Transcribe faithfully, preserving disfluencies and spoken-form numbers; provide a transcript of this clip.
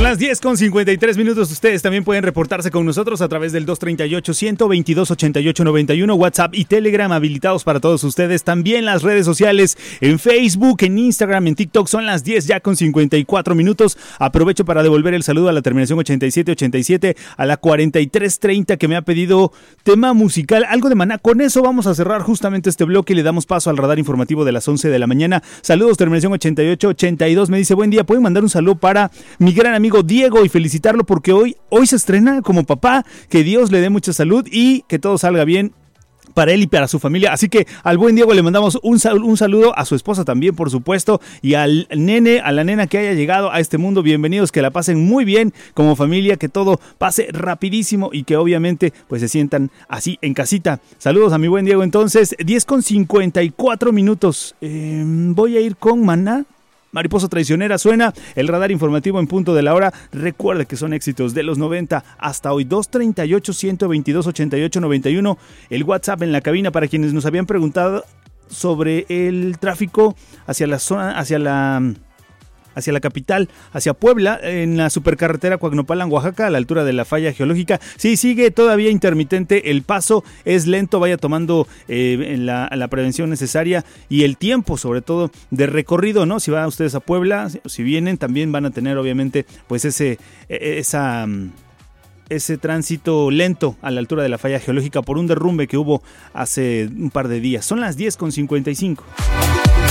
las diez con cincuenta y tres minutos. Ustedes también pueden reportarse con nosotros a través del dos treinta y ocho, ciento veintidós, ochenta y ocho noventa y uno, WhatsApp y Telegram habilitados para todos ustedes. También las redes sociales en Facebook, en Instagram, en TikTok. Son las diez ya con cincuenta y cuatro minutos. Aprovecho para devolver el saludo a la terminación ochenta y siete ochenta y siete, a la cuarenta y tres treinta que me ha pedido tema musical, algo de Maná. Con eso vamos a cerrar justamente este bloque y le damos paso al radar informativo de las once de la mañana. Saludos, terminación ochenta y ocho ochenta y dos. Me dice, buen día, ¿pueden mandar un saludo para mi gran amigo Diego y felicitarlo porque hoy, hoy se estrena como papá? Que Dios le dé mucha salud y que todo salga bien para él y para su familia. Así que al buen Diego le mandamos un, sal- un saludo, a su esposa también, por supuesto, y al nene, a la nena que haya llegado a este mundo. Bienvenidos, que la pasen muy bien como familia, que todo pase rapidísimo y que obviamente pues se sientan así en casita. Saludos a mi buen Diego. Entonces, diez con cincuenta y cuatro minutos. Eh, voy a ir con Maná. Mariposa Traicionera suena el radar informativo en punto de la hora. Recuerde que son éxitos de los noventa hasta hoy. Dos treinta y ocho, ciento veintidós, ochenta y ocho noventa y uno. El WhatsApp en la cabina para quienes nos habían preguntado sobre el tráfico hacia la zona, hacia la... hacia la capital, hacia Puebla, en la supercarretera Coacnopalan, Oaxaca, a la altura de la falla geológica. Sí, sigue todavía intermitente el paso, es lento, vaya tomando eh, la, la prevención necesaria y el tiempo, sobre todo, de recorrido, ¿no? Si van ustedes a Puebla, si vienen, también van a tener, obviamente, pues ese, esa... ese tránsito lento a la altura de la falla geológica por un derrumbe que hubo hace un par de días. Son las diez con cincuenta y cinco.